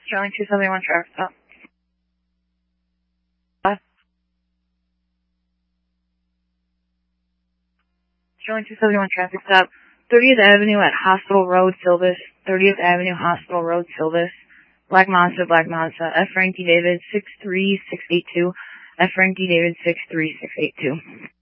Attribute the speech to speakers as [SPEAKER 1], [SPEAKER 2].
[SPEAKER 1] Showing 271 traffic stop. Showing 271 traffic stop. 30th Avenue at Hospital Road, Silvis. 30th Avenue, Hospital Road, Silvis. Black Monster, F. Frankie David, 63682. F. Frankie David, 63682.